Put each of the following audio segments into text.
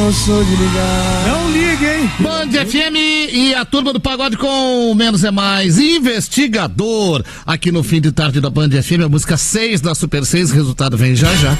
não sou de ligar. Não ligue, hein? Band FM e a turma do pagode com Menos é Mais. Investigador. Aqui no fim de tarde da Band FM, a música 6 da Super 6. Resultado vem já já.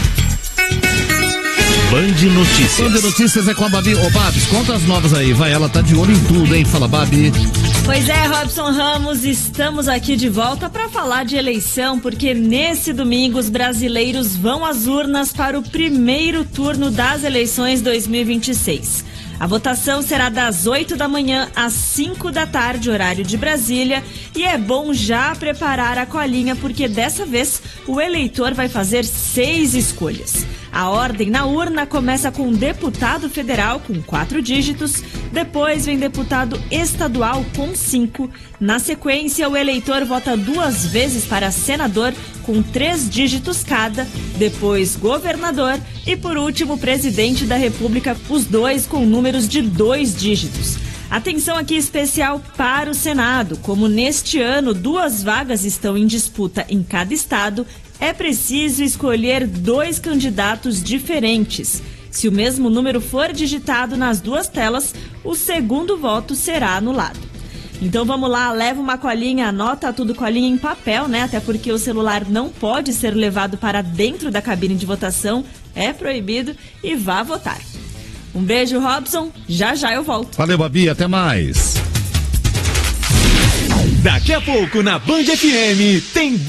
Band Notícias. Band Notícias é com a Babi. Ô, Babs, conta as novas aí, vai. Ela tá de olho em tudo, hein? Fala, Babi. Pois é, Robson Ramos, estamos aqui de volta para falar de eleição, porque nesse domingo os brasileiros vão às urnas para o primeiro turno das eleições 2026. A votação será das 8 da manhã às 5 da tarde, horário de Brasília, e é bom já preparar a colinha, porque dessa vez o eleitor vai fazer 6 escolhas. A ordem na urna começa com deputado federal, com 4 dígitos, depois vem deputado estadual, com 5. Na sequência, o eleitor vota 2 vezes para senador, com 3 dígitos cada, depois governador e, por último, presidente da República, os 2 com números de 2 dígitos. Atenção aqui especial para o Senado. Como neste ano 2 vagas estão em disputa em cada estado, é preciso escolher 2 candidatos diferentes. Se o mesmo número for digitado nas 2 telas, o segundo voto será anulado. Então vamos lá, leva uma colinha, anota tudo colinha em papel, né? Até porque o celular não pode ser levado para dentro da cabine de votação, é proibido, e vá votar. Um beijo, Robson, já já eu volto. Valeu, Babi, até mais. Daqui a pouco na Band FM tem